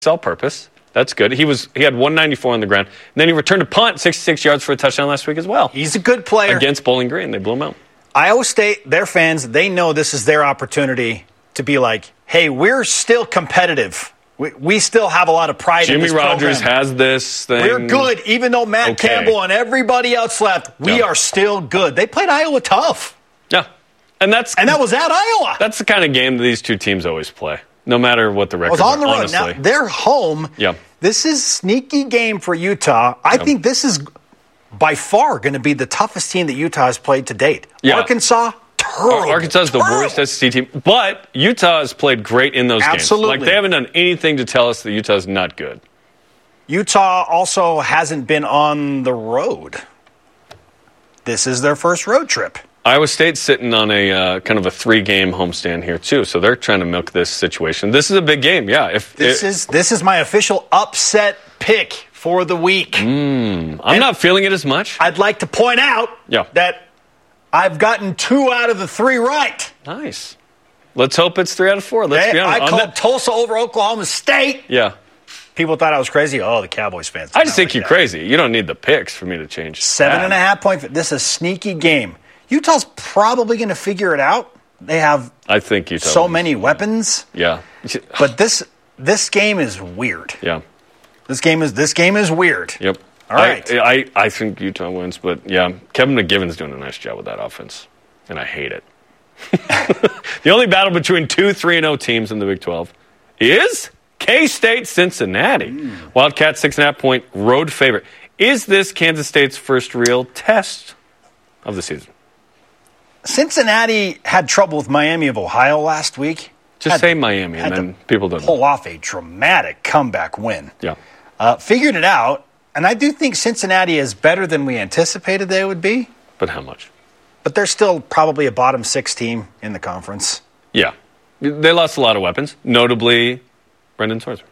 all-purpose. That's good. He had 194 on the ground. And then he returned a punt, 66 yards for a touchdown last week as well. He's a good player. Against Bowling Green. They blew him out. Iowa State, their fans, they know this is their opportunity to be like, hey, we're still competitive. We still have a lot of pride in this program. Jimmy Rogers has this thing. We're good. Even though Matt Campbell and everybody else left, we are still good. They played Iowa tough. Yeah. And that was at Iowa. That's the kind of game that these two teams always play, no matter what the record is, on the road. honestly. Now, they're home. Yeah. This is a sneaky game for Utah. I think this is by far going to be the toughest team that Utah has played to date. Yeah. Arkansas, terrible. Arkansas is the worst SEC team. But Utah has played great in those games. Like, they haven't done anything to tell us that Utah is not good. Utah also hasn't been on the road. This is their first road trip. Iowa State's sitting on a kind of a 3-game homestand here, too. So they're trying to milk this situation. This is a big game, yeah. This is my official upset pick for the week. I'm not feeling it as much. I'd like to point out that I've gotten 2 out of the 3 right. Nice. Let's hope it's 3 out of 4. Let's be honest. I called Tulsa over Oklahoma State. Yeah. People thought I was crazy. Oh, the Cowboys fans. I just think you're crazy. You don't need the picks for me to change. 7.5 point. This is a sneaky game. Utah's probably going to figure it out. They have so many weapons. Yeah. But this game is weird. Yeah. This game is weird. Yep. All right. I think Utah wins, but yeah, Kevin McGivern's doing a nice job with that offense, and I hate it. The only battle between 2 3-0 teams in the Big 12 is K-State Cincinnati. Wildcats 6.5 point road favorite. Is this Kansas State's first real test of the season? Cincinnati had trouble with Miami of Ohio last week. Just say Miami, and then people don't pull off a dramatic comeback win. Yeah. Figured it out, and I do think Cincinnati is better than we anticipated they would be. But how much? But they're still probably a bottom 6 team in the conference. Yeah. They lost a lot of weapons, notably Brendan Swords.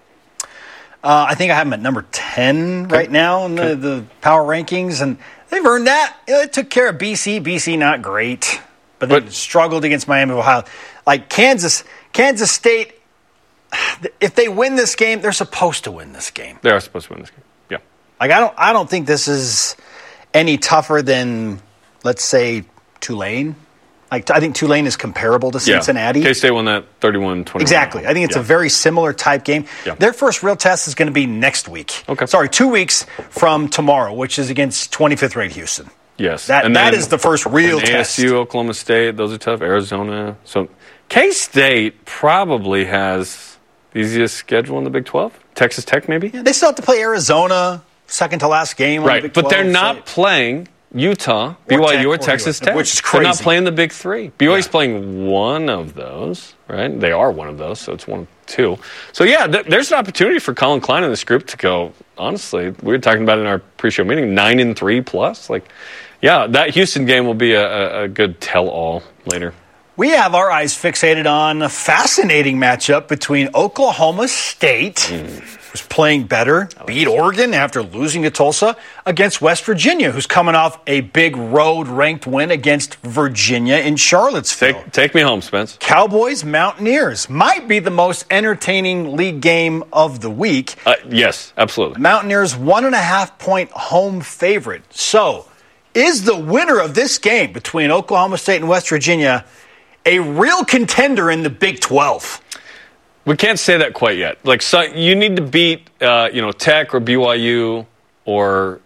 I think I have them at number 10 right now in the power rankings, and they've earned that. They took care of BC. BC not great, but they struggled against Miami of Ohio. Like Kansas State, if they win this game, they're supposed to win this game. They are supposed to win this game. Yeah. Like I don't think this is any tougher than, let's say, Tulane. Like I think Tulane is comparable to Cincinnati. K-State won that 31-21. Exactly. I think it's a very similar type game. Yeah. Their first real test is going to be next week. Okay. Sorry, 2 weeks from tomorrow, which is against 25th ranked Houston. Yes. That is the first real test. ASU, Oklahoma State, those are tough. Arizona. So K-State probably has the easiest schedule in the Big 12. Texas Tech, maybe? Yeah, they still have to play Arizona, second to last game. Right, on the Big 12, but they're not playing Utah, BYU, or Texas Tech. Which is crazy. They're not playing the Big 3. BYU's playing one of those, right? They are one of those, so it's 1 of 2. So, yeah, there's an opportunity for Colin Klein in this group to go, honestly, we were talking about it in our pre-show meeting, 9-3 plus. Like, yeah, that Houston game will be a good tell-all later. We have our eyes fixated on a fascinating matchup between Oklahoma State, who's playing better, beat Oregon after losing to Tulsa, against West Virginia, who's coming off a big road-ranked win against Virginia in Charlottesville. Take me home, Spence. Cowboys, Mountaineers might be the most entertaining league game of the week. Yes, absolutely. Mountaineers 1.5 point home favorite. So, is the winner of this game between Oklahoma State and West Virginia a real contender in the Big 12? We can't say that quite yet. Like, so you need to beat, Tech or BYU or,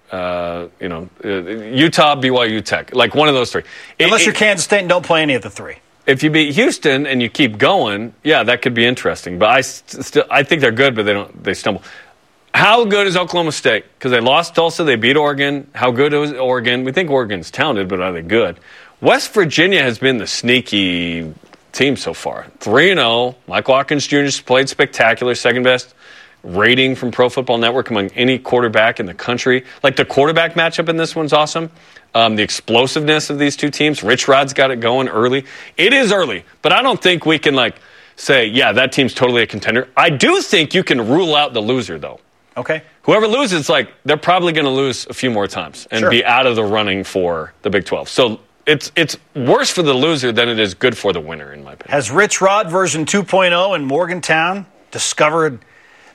Utah, BYU, Tech. Like one of those 3. Unless you're Kansas State and don't play any of the 3. If you beat Houston and you keep going, that could be interesting. But I think they're good, but they stumble. How good is Oklahoma State? Because they lost Tulsa, they beat Oregon. How good is Oregon? We think Oregon's talented, but are they good? West Virginia has been the sneaky team so far. 3-0. Mike Watkins Jr. has played spectacular. Second best rating from Pro Football Network among any quarterback in the country. Like, the quarterback matchup in this one's awesome. The explosiveness of these two teams. Rich Rod's got it going early. It is early, but I don't think we can, say, that team's totally a contender. I do think you can rule out the loser, though. Okay. Whoever loses, they're probably going to lose a few more times and be out of the running for the Big 12. So it's worse for the loser than it is good for the winner, in my opinion. Has Rich Rod version 2.0 in Morgantown discovered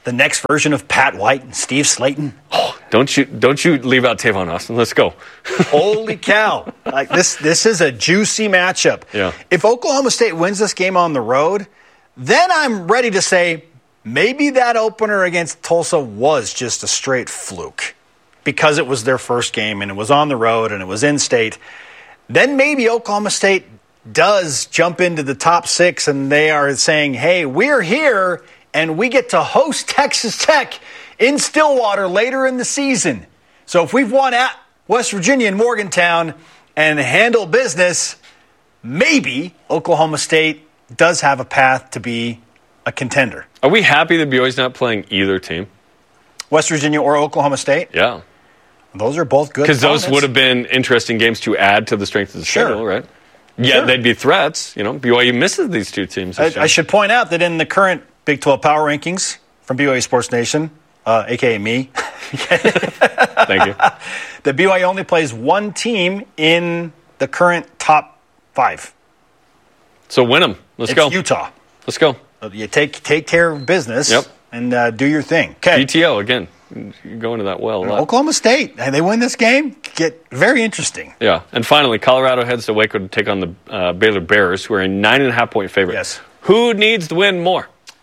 the next version of Pat White and Steve Slayton. Don't you leave out Tavon Austin. Let's go. Holy cow. Like this is a juicy matchup. Yeah. If Oklahoma State wins this game on the road, then I'm ready to say maybe that opener against Tulsa was just a straight fluke because it was their first game and it was on the road and it was in state. Then maybe Oklahoma State does jump into the top 6 and they are saying, hey, we're here and we get to host Texas Tech in Stillwater later in the season. So if we've won at West Virginia and Morgantown and handle business, maybe Oklahoma State does have a path to be a contender. Are we happy that BYU's not playing either team? West Virginia or Oklahoma State? Yeah. Those are both good Because opponents. those would have been interesting games to add to the strength of the schedule, right? Yeah, they'd be threats. BYU misses these two teams. I should point out that in the current Big 12 power rankings from BYU Sports Nation, a.k.a. me, Thank you. that BYU only plays one team in the current top 5. So win them. Let's go. It's Utah. Let's go. You take care of business and do your thing. Okay. BTO, again, you're going to that well a lot. Oklahoma State, and they win this game, get very interesting. Yeah. And finally, Colorado heads to Waco to take on the Baylor Bears, who are a 9.5-point favorite. Yes. Who needs to win more?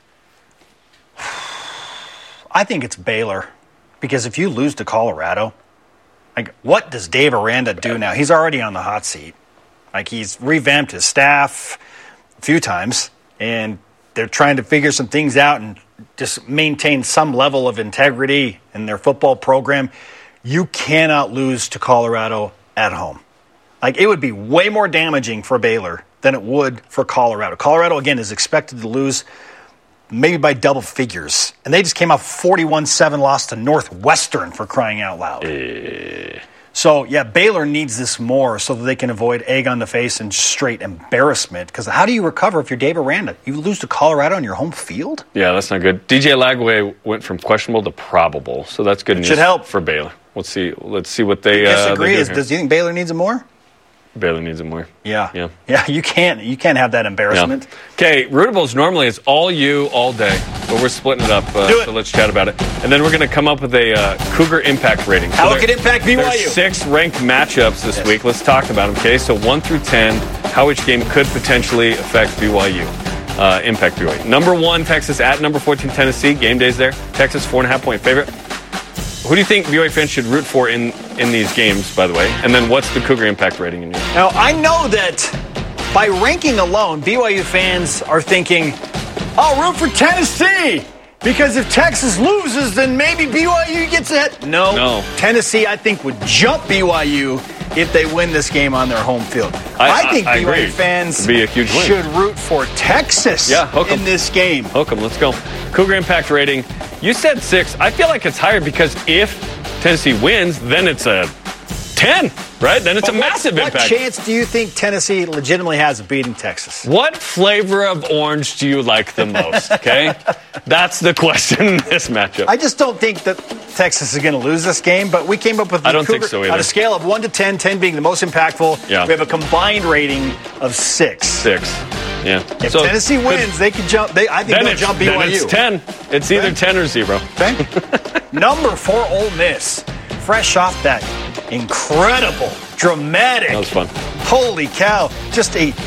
I think it's Baylor, because if you lose to Colorado, like, what does Dave Aranda do now? He's already on the hot seat. Like, he's revamped his staff a few times, and they're trying to figure some things out and just maintain some level of integrity in their football program. You cannot lose to Colorado at home. Like, it would be way more damaging for Baylor than it would for Colorado. Colorado, again, is expected to lose maybe by double figures. And they just came off 41-7 loss to Northwestern, for crying out loud. So, yeah, Baylor needs this more so that they can avoid egg on the face and straight embarrassment. Because how do you recover if you're Dave Aranda? You lose to Colorado on your home field? Yeah, that's not good. DJ Lagway went from questionable to probable, so that's good news. Should help for Baylor. Let's see what they disagree. do Do you think Baylor needs it more? Baylor needs it more. Yeah. You can't have that embarrassment. Yeah. Okay, Rootables normally is all you all day, but we're splitting it up. So let's chat about it. And then we're going to come up with a Cougar impact rating. How it could impact BYU. There's 6 ranked matchups this week. Let's talk about them, okay? So 1 through 10, how each game could potentially affect BYU. Impact BYU. Number 1, Texas at number 14, Tennessee. Game day's there. Texas, 4.5-point favorite. Who do you think BYU fans should root for in these games, by the way? And then what's the Cougar impact rating in you? Now, I know that by ranking alone, BYU fans are thinking, I'll root for Tennessee, because if Texas loses, then maybe BYU gets it. No. Tennessee, I think, would jump BYU if they win this game on their home field. I think BYU agree. fans It'd be a huge win. should root for Texas in this game. Hook 'em. Let's go. Cougar impact rating. You said 6. I feel like it's higher because if Tennessee wins, then it's a 10, right? Then it's a massive impact. What chance do you think Tennessee legitimately has of beating Texas? What flavor of orange do you like the most, okay? That's the question in this matchup. I just don't think that Texas is going to lose this game, but we came up with I don't think so either. On a scale of 1 to 10, 10 being the most impactful. Yeah. We have a combined rating of 6. 6. Yeah. If Tennessee wins, they can jump. I think they'll jump BYU. Then it's 10. It's either 10 or 0. Okay. Number 4, Ole Miss. Fresh off that incredible, dramatic. That was fun. Holy cow. Just a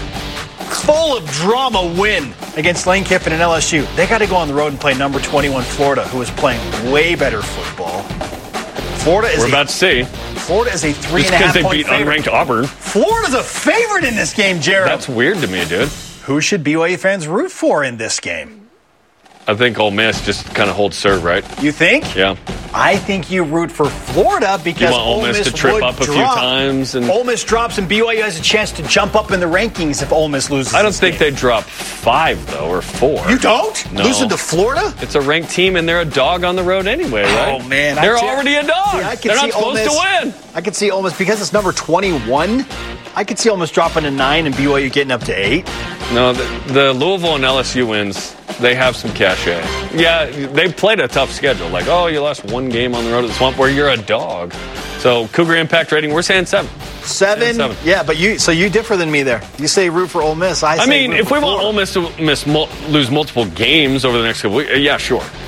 full of drama win against Lane Kiffin and LSU. They got to go on the road and play number 21 Florida, who is playing way better football. We're about to see. Florida is a 3.5 point favorite. Because they beat unranked Auburn. Florida's a favorite in this game, Jared. That's weird to me, dude. Who should BYU fans root for in this game? I think Ole Miss just kind of holds serve, right? You think? Yeah. I think you root for Florida because you want Ole Miss to trip up a few times. And Ole Miss drops and BYU has a chance to jump up in the rankings if Ole Miss loses. I don't think they drop 5, though, or 4. You don't? No. Losing to Florida? It's a ranked team, and they're a dog on the road anyway, right? Oh, man. They're already a dog. They're not supposed to win. I could see Ole Miss, because it's number 21, I could see Ole Miss dropping to 9 and BYU getting up to 8. No, the Louisville and LSU wins, they have some cachet. Yeah, they played a tough schedule. Like, you lost 1 game on the road at the Swamp where you're a dog. So, Cougar impact rating, we're saying 7. 7? Yeah, but you differ than me there. You say root for Ole Miss. I mean, if we want Ole Miss to lose multiple games over the next couple weeks, yeah, sure. Then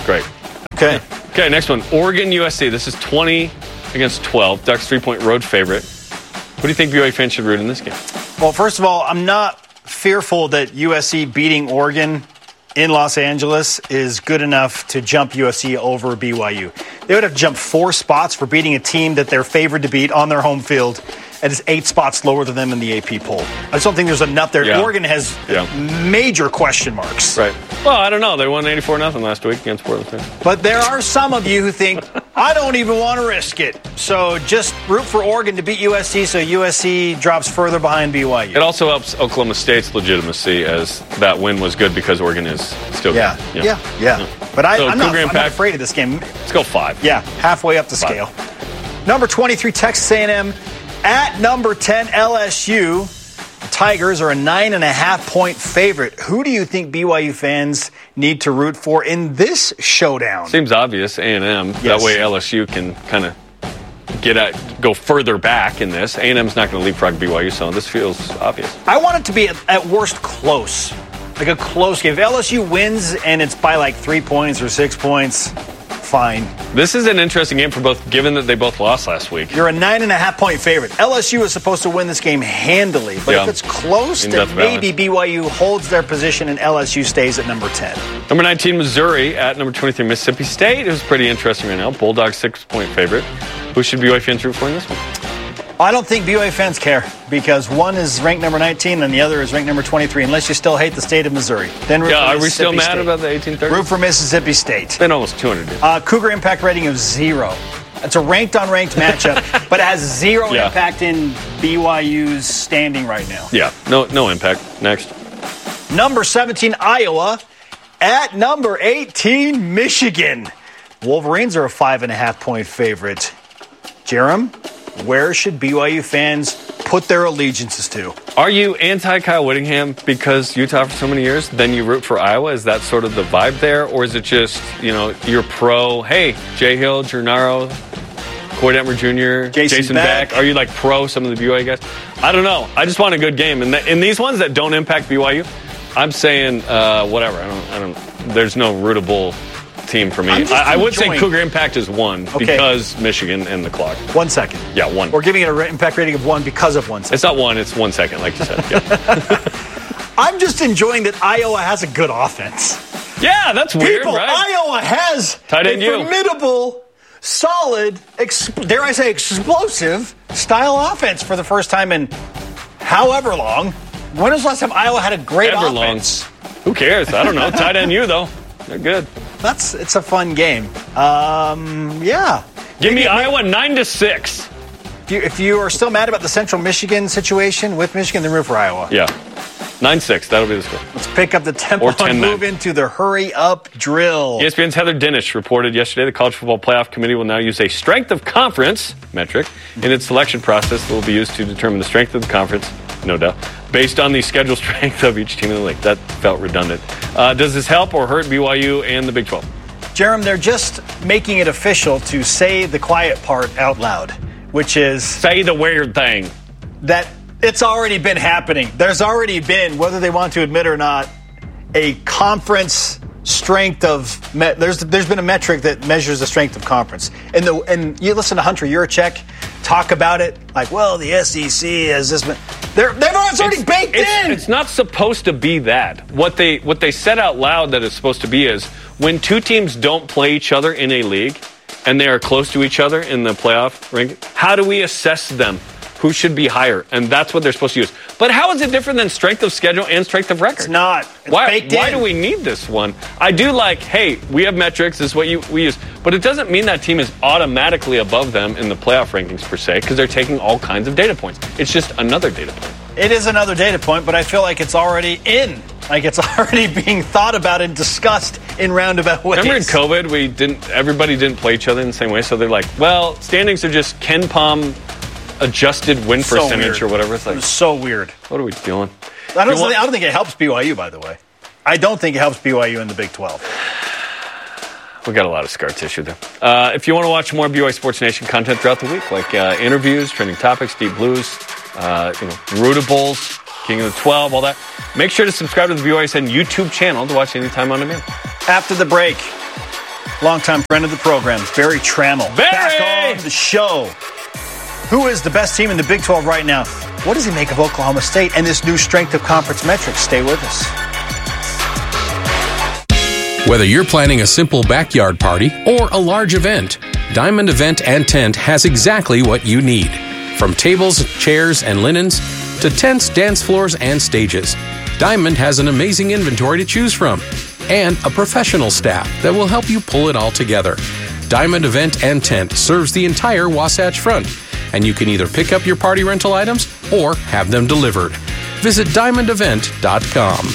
Great. Okay. Okay, next one. Oregon, USC. This is 20 against 12. Ducks 3-point road favorite. Who do you think BYU fans should root in this game? Well, first of all, I'm not fearful that USC beating Oregon in Los Angeles is good enough to jump USC over BYU. They would have jumped 4 spots for beating a team that they're favored to beat on their home field, and is 8 spots lower than them in the AP poll. I just don't think there's enough there. Yeah. Oregon has major question marks. Right. Well, I don't know. They won 84-0 last week against Portland State. But there are some of you who think, I don't even want to risk it. So just root for Oregon to beat USC so USC drops further behind BYU. It also helps Oklahoma State's legitimacy, as that win was good because Oregon is still good. Yeah. But I'm not afraid of this game. Let's go 5. Yeah, halfway up the scale. Number 23, Texas A&M. At number 10, LSU. The Tigers are a 9.5-point favorite. Who do you think BYU fans need to root for in this showdown? Seems obvious, A&M. Yes. That way LSU can kind of go further back in this. A&M's not going to leapfrog BYU, so this feels obvious. I want it to be at worst close. Like a close game. If LSU wins and it's by like 3 points or 6 points, fine. This is an interesting game for both, given that they both lost last week. You're a 9.5-point favorite. LSU is supposed to win this game handily, but if it's close, then maybe BYU holds their position and LSU stays at number 10. Number 19, Missouri at number 23, Mississippi State. It was pretty interesting right now. Bulldogs 6-point favorite. Who should BYU fans root for in this one? I don't think BYU fans care because one is ranked number 19 and the other is ranked number 23, unless you still hate the state of Missouri. Then root for are we still Mississippi mad State. about the 1830? Root for Mississippi State. It's been almost 200 years. Cougar impact rating of 0. It's a ranked-on-ranked matchup, but it has 0 impact in BYU's standing right now. Yeah, no impact. Next. Number 17, Iowa. At number 18, Michigan. Wolverines are a 5.5-point favorite. Jerem, where should BYU fans put their allegiances to? Are you anti-Kyle Whittingham because Utah for so many years, then you root for Iowa? Is that sort of the vibe there? Or is it just, you're pro, hey, Jay Hill, Gennaro, Coy Detmer Jr., Jason Beck. Are you like pro some of the BYU guys? I don't know. I just want a good game. And in these ones that don't impact BYU, I'm saying whatever. I don't. There's no rootable team for me. I would say Cougar impact is 1 because Michigan and the clock. 1 second. Yeah, 1. We're giving it an impact rating of 1 because of 1 second. It's not 1, it's 1 second, like you said. Yeah. I'm just enjoing that Iowa has a good offense. Yeah, that's weird, right? Iowa has a formidable, solid, dare I say explosive style offense for the first time in however long. When was the last time Iowa had a great offense? Who cares? I don't know. Tight end though. They're good. It's a fun game. Yeah. Give me Iowa 9-6. If you are still mad about the Central Michigan situation with Michigan, then root for Iowa. Yeah. 9-6. That'll be the score. Let's pick up the tempo and move into the hurry-up drill. ESPN's Heather Dinich reported yesterday the College Football Playoff Committee will now use a strength of conference metric in its selection process that will be used to determine the strength of the conference, no doubt, based on the schedule strength of each team in the league. That felt redundant. Does this help or hurt BYU and the Big 12? Jerem, they're just making it official to say the quiet part out loud, which is... Say the weird thing. That it's already been happening. There's already been, whether they want to admit or not, a conference strength of... There's been a metric that measures the strength of conference. And you listen to Hunter Yurachek talk about it, like, well, the SEC has this... It's already baked in! It's not supposed to be that. What they said out loud that it's supposed to be is when two teams don't play each other in a league and they are close to each other in the playoff ranking, how do we assess them? Who should be higher? And that's what they're supposed to use. But how is it different than strength of schedule and strength of record? It's not. It's baked in. Why do we need this one? I do like, hey, we have metrics. This is what we use. But it doesn't mean that team is automatically above them in the playoff rankings per se, because they're taking all kinds of data points. It's just another data point. It is another data point, but I feel like it's already in. Like it's already being thought about and discussed in roundabout ways. Remember in COVID, everybody didn't play each other in the same way, so they're like, well, standings are just KenPom adjusted win percentage or whatever. It's like, it was so weird. What are we doing? I don't think it helps BYU, by the way. I don't think it helps BYU in the Big 12. We got a lot of scar tissue there. If you want to watch more BYU Sports Nation content throughout the week, like interviews, trending topics, deep blues, rootables, King of the 12, all that, make sure to subscribe to the BYSN YouTube channel to watch anytime on demand. After the break, longtime friend of the program, Barry Trammell. Barry! Back on the show. Who is the best team in the Big 12 right now? What does he make of Oklahoma State and this new strength of conference metrics? Stay with us. Whether you're planning a simple backyard party or a large event, Diamond Event and Tent has exactly what you need. From tables, chairs, and linens to tents, dance floors, and stages, Diamond has an amazing inventory to choose from and a professional staff that will help you pull it all together. Diamond Event and Tent serves the entire Wasatch Front, and you can either pick up your party rental items or have them delivered. Visit diamondevent.com.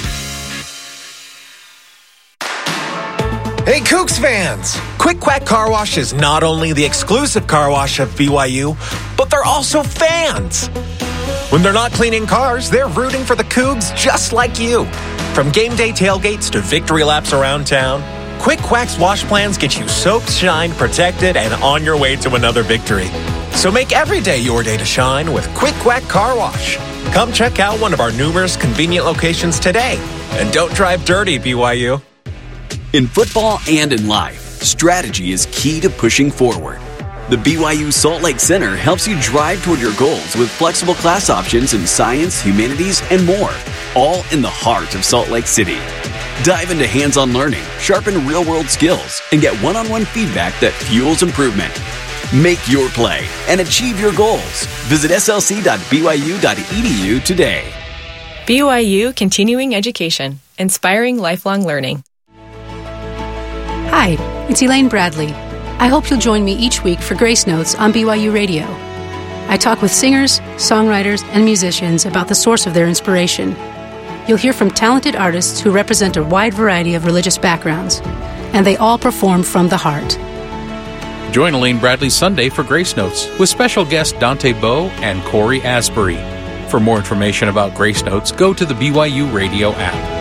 Hey, Cougs fans! Quick Quack Car Wash is not only the exclusive car wash of BYU, but they're also fans. When they're not cleaning cars, they're rooting for the Cougs just like you. From game day tailgates to victory laps around town, Quick Quack's wash plans get you soaked, shined, protected, and on your way to another victory. So make every day your day to shine with Quick Quack Car Wash. Come check out one of our numerous convenient locations today. And don't drive dirty, BYU. In football and in life, strategy is key to pushing forward. The BYU Salt Lake Center helps you drive toward your goals with flexible class options in science, humanities, and more, all in the heart of Salt Lake City. Dive into hands-on learning, sharpen real-world skills, and get one-on-one feedback that fuels improvement. Make your play and achieve your goals. Visit slc.byu.edu today. BYU Continuing Education, inspiring lifelong learning. Hi, it's Elaine Bradley. I hope you'll join me each week for Grace Notes on BYU Radio. I talk with singers, songwriters, and musicians about the source of their inspiration. You'll hear from talented artists who represent a wide variety of religious backgrounds, and they all perform from the heart. Join Elaine Bradley Sunday for Grace Notes with special guests Dante Bowe and Corey Asbury. For more information about Grace Notes, go to the BYU Radio app.